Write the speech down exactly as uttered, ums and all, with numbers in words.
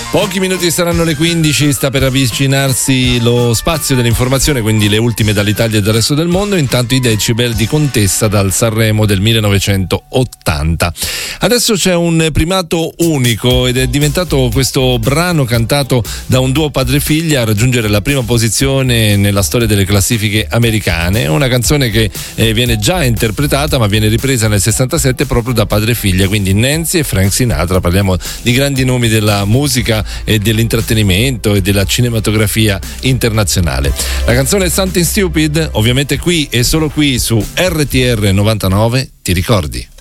Pochi minuti saranno le quindici, sta per avvicinarsi lo spazio dell'informazione, quindi le ultime dall'Italia e dal resto del mondo. Intanto i decibel di Contessa dal Sanremo del millenovecentottanta. Adesso c'è un primato unico ed è diventato questo brano cantato da un duo padre-figlia a raggiungere la prima posizione nella storia delle classifiche americane. Una canzone che eh, viene già interpretata ma viene ripresa nel sessantasette proprio da padre e figlia, quindi Nancy e Frank Sinatra. Parliamo di grandi nomi della musica e dell'intrattenimento e della cinematografia internazionale. La canzone è Something Stupid, ovviamente qui e solo qui su R T R novantanove, ti ricordi?